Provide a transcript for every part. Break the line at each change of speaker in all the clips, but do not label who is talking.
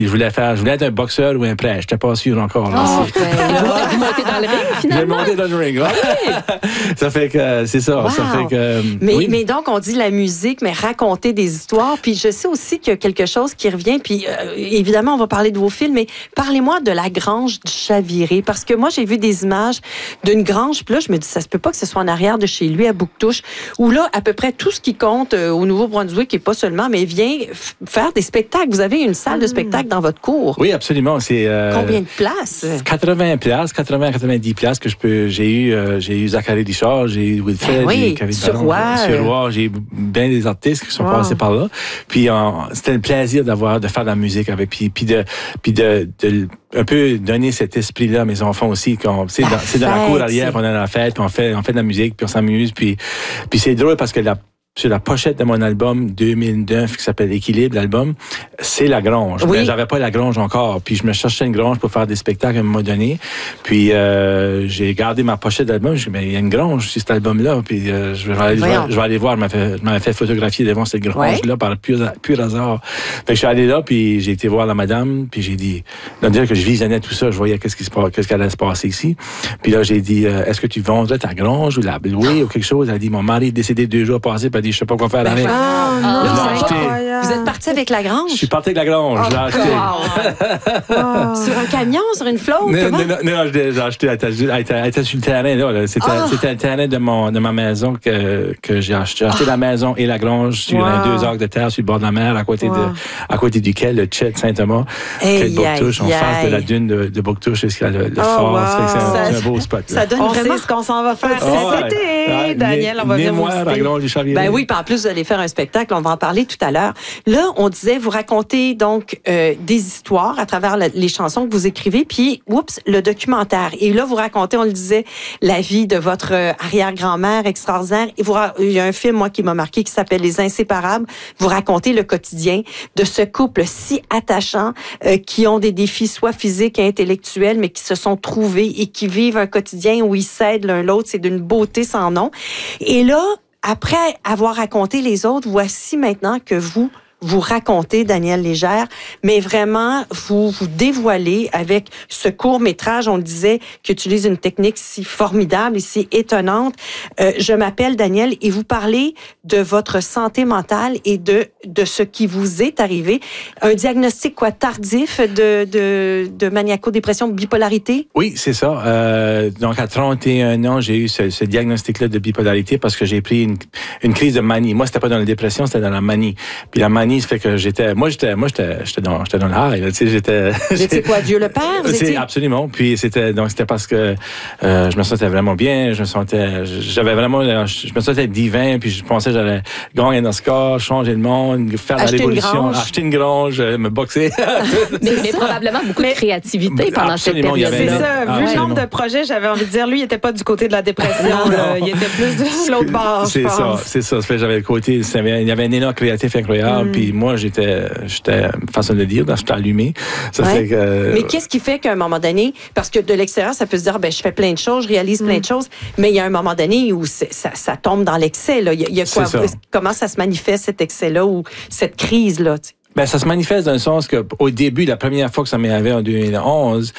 Je voulais être un boxeur ou un prêtre. J'étais pas sûr encore.
Vous montez dans le ring, finalement?
J'ai monté dans le ring, Ça fait que, c'est ça.
Wow.
Ça fait que,
mais donc, on dit la musique, mais raconter des histoires. Puis je sais aussi qu'il y a quelque chose qui revient. Puis évidemment, on va parler de vos films, mais parlez-moi de la grange du Chaviré. Parce que moi, j'ai vu des images d'une grange. Puis là, je me dis, ça se peut pas que ce soit en arrière de chez lui, à Bouctouche, où là, à peu près tout ce qui compte au Nouveau-Brunswick, et pas seulement, mais vient faire des spectacles. Vous avez une salle de spectacle dans votre cour.
Oui, absolument. C'est
combien de places?
90 places que j'ai eu Zachary Richard, j'ai eu Wilfred,
oui,
Kevin
Suroy,
j'ai eu bien des artistes qui sont passés par là. Puis c'était le plaisir de faire de la musique avec, puis de un peu donner cet esprit-là à mes enfants aussi. C'est dans la cour arrière, on est dans la fête, puis on fait de la musique, puis on s'amuse, puis c'est drôle parce que sur la pochette de mon album 2009 qui s'appelle Équilibre, l'album, c'est la grange.
Oui.
Mais j'avais pas la grange encore. Puis je me cherchais une grange pour faire des spectacles à un moment donné. Puis j'ai gardé ma pochette d'album. Je me suis dit, il y a une grange sur cet album-là. Puis je vais aller voir. Je m'avais fait photographier devant cette grange-là par pur hasard. Fait que je suis allé là, puis j'ai été voir la madame. Puis j'ai dit, dire que je visionnais tout ça, je voyais qu'est-ce qui allait se passer ici. Puis là, j'ai dit, est-ce que tu vendrais ta grange ou la louer ou quelque chose? Elle a dit, mon mari est décédé 2 jours passés. Puis elle a dit, je sais pas quoi faire avec.
Vous êtes parti avec la grange?
Je suis parti avec la grange. Je l'ai acheté.
Sur un camion, sur une flotte?
Non, je l'ai acheté. Elle était sur le terrain, là. C'était le terrain de ma maison que j'ai acheté. J'ai acheté la maison et la grange sur 2 arcs de terre sur le bord de la mer, à côté duquel le Chet Saint-Thomas, qui est de Bouctouche, en face de la dune de Bouctouche jusqu'à le fort. C'est un beau spot.
Ça donne vraiment
ce qu'on s'en va faire cet été. Daniel, on va venir vous
la grange du Chaviré.
Ben oui, puis en plus, vous allez faire un spectacle, on va en parler tout à l'heure. Là, on disait, vous racontez donc des histoires à travers les chansons que vous écrivez, puis, le documentaire. Et là, vous racontez, on le disait, la vie de votre arrière-grand-mère extraordinaire. Et il y a un film, moi, qui m'a marqué, qui s'appelle Les Inséparables. Vous racontez le quotidien de ce couple si attachant, qui ont des défis soit physiques et intellectuels, mais qui se sont trouvés et qui vivent un quotidien où ils s'aident l'un l'autre. C'est d'une beauté sans nom. Et là, après avoir raconté les autres, voici maintenant que vous racontez, Daniel Légère, mais vraiment, vous dévoilez avec ce court-métrage, on le disait, qui utilise une technique si formidable et si étonnante. Je m'appelle Daniel et vous parlez de votre santé mentale et de ce qui vous est arrivé. Un diagnostic, tardif de maniaco-dépression, de bipolarité?
Oui, c'est ça. Donc, à 31 ans, j'ai eu ce diagnostic-là de bipolarité parce que j'ai pris une crise de manie. Moi, c'était pas dans la dépression, c'était dans la manie. Puis la manie, ça fait que j'étais dans le high.
J'étais quoi, Dieu le Père?
Absolument. Puis c'était parce que je me sentais vraiment bien. Je me sentais divin. Puis je pensais que j'allais gagner dans ce corps, changer le monde, faire la révolution, acheter une grange, me boxer.
mais probablement beaucoup de créativité pendant cette période.
C'est ça. Vu le nombre de projets, j'avais envie de dire, lui, il n'était pas du côté de la dépression. Il était plus de l'autre bord, je pense.
C'est ça. J'avais le côté, il y avait un élan créatif incroyable. Puis moi, j'étais, façon de dire, j'étais allumé. Ça fait que,
mais qu'est-ce qui fait qu'à un moment donné, parce que de l'extérieur, ça peut se dire, je fais plein de choses, je réalise plein de choses, mais il y a un moment donné où ça tombe dans l'excès, là. Il y a quoi? Comment ça se manifeste, cet excès-là, ou cette crise-là, t'sais?
Ben, ça se manifeste dans le sens que, au début, la première fois que ça m'est arrivé en 2011,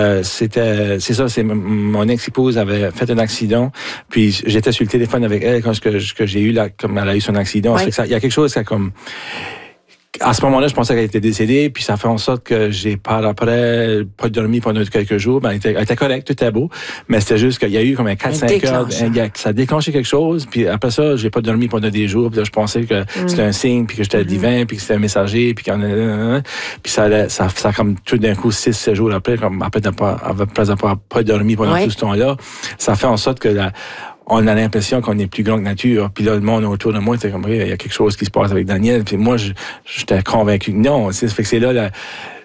mon ex-épouse avait fait un accident, puis j'étais sur le téléphone avec elle quand j'ai eu comme elle a eu son accident.
Ouais.
Il y a quelque chose qui a comme, à ce moment-là, je pensais qu'elle était décédée, puis ça fait en sorte que j'ai par après pas dormi pendant quelques jours. Ben, elle était correcte, tout était beau, mais c'était juste qu'il y a eu comme un 4-5 heures, ça a déclenché quelque chose, puis après ça, j'ai pas dormi pendant des jours, puis là, je pensais que c'était un signe, puis que j'étais divin, puis que c'était un messager, puis puis ça comme tout d'un coup, 6-7 jours après d'avoir pas dormi pendant tout ce temps-là, ça fait en sorte que on a l'impression qu'on est plus grand que nature. Puis là, le monde autour de moi était comme, il y a quelque chose qui se passe avec Daniel. Puis moi, j'étais convaincu que non. Fait que c'est là